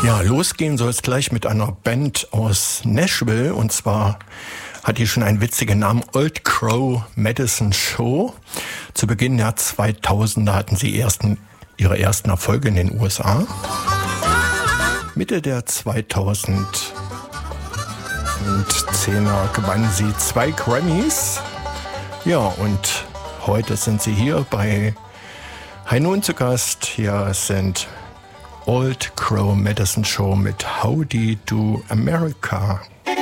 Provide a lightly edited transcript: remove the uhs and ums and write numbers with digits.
Ja, losgehen soll es gleich mit einer Band aus Nashville. Und zwar hat die schon einen witzigen Namen, Old Crow Medicine Show. Zu Beginn der 2000er hatten sie ihre ersten Erfolge in den USA. Mitte der 2010er gewannen sie 2 Grammys. Ja, und heute sind sie hier bei High Noon zu Gast. Hier sind Old Crow Medicine Show mit Howdy Do America.